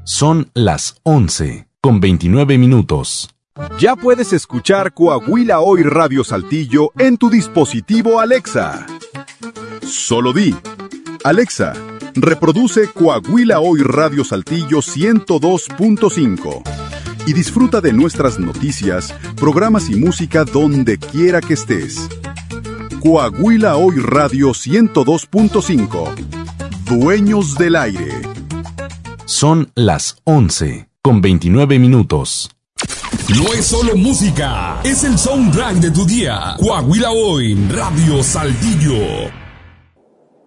Son las 11:29. Ya puedes escuchar Coahuila Hoy Radio Saltillo en tu dispositivo Alexa. Solo di: Alexa, reproduce Coahuila Hoy Radio Saltillo 102.5 y disfruta de nuestras noticias, programas y música donde quiera que estés. Coahuila Hoy Radio 102.5. Dueños del aire. Son las 11:29. No es solo música, es el soundtrack de tu día. Coahuila Hoy Radio Saltillo.